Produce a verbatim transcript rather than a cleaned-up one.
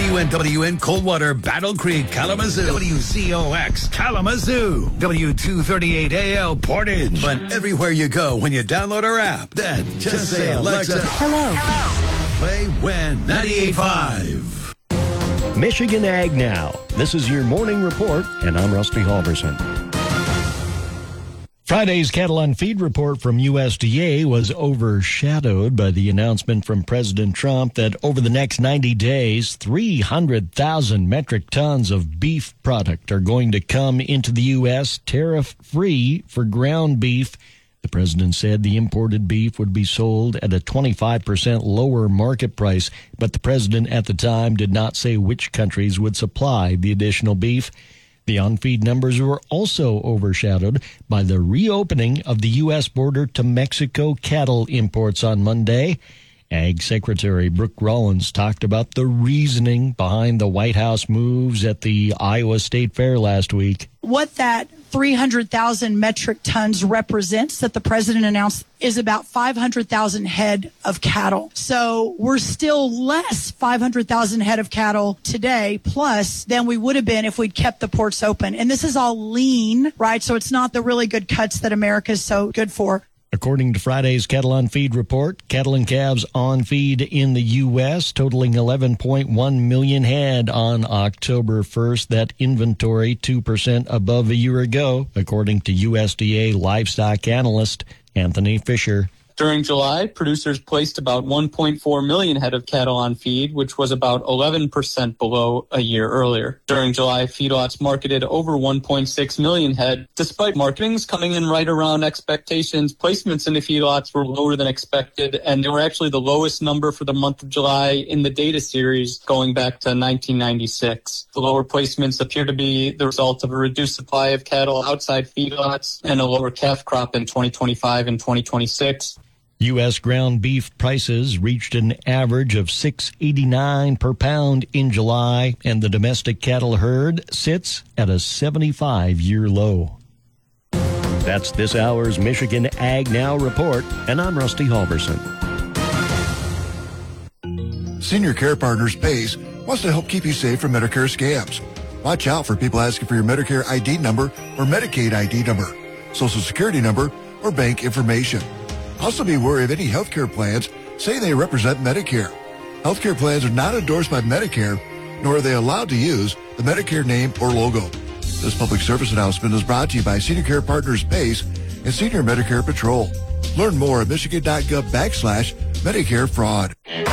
W N W N Coldwater, Battle Creek, Kalamazoo. W Z O X, Kalamazoo. W two thirty-eight A L, Portage. But everywhere you go when you download our app, then just, just say, Alexa, hello. hello. Play When ninety-eight point five. Michigan Ag Now. This is your morning report, and I'm Rusty Halverson. Friday's cattle on feed report from U S D A was overshadowed by the announcement from President Trump that over the next ninety days, three hundred thousand metric tons of beef product are going to come into the U S tariff-free for ground beef. The president said the imported beef would be sold at a twenty-five percent lower market price, but the president at the time did not say which countries would supply the additional beef. The on-feed numbers were also overshadowed by the reopening of the U S border to Mexico cattle imports on Monday. Ag Secretary Brooke Rollins talked about the reasoning behind the White House moves at the Iowa State Fair last week. What that three hundred thousand metric tons represents that the president announced is about five hundred thousand head of cattle. So we're still less five hundred thousand head of cattle today plus than we would have been if we'd kept the ports open. And this is all lean, right? So it's not the really good cuts that America is so good for. According to Friday's Cattle on Feed report, cattle and calves on feed in the U S totaling eleven point one million head on October first. That inventory two percent above a year ago, according to U S D A livestock analyst Anthony Fisher. During July, producers placed about one point four million head of cattle on feed, which was about eleven percent below a year earlier. During July, feedlots marketed over one point six million head. Despite marketings coming in right around expectations, placements into feedlots were lower than expected, and they were actually the lowest number for the month of July in the data series going back to nineteen ninety-six. The lower placements appear to be the result of a reduced supply of cattle outside feedlots and a lower calf crop in twenty twenty-five and twenty twenty-six. U S ground beef prices reached an average of six eighty-nine per pound in July, and the domestic cattle herd sits at a seventy-five-year low. That's this hour's Michigan Ag Now report, and I'm Rusty Halverson. Senior Care Partners PACE wants to help keep you safe from Medicare scams. Watch out for people asking for your Medicare I D number or Medicaid I D number, Social Security number, or bank information. Also be wary of any healthcare plans say they represent Medicare. Healthcare plans are not endorsed by Medicare, nor are they allowed to use the Medicare name or logo. This public service announcement is brought to you by Senior Care Partners PACE and Senior Medicare Patrol. Learn more at Michigan.gov backslash Medicare fraud.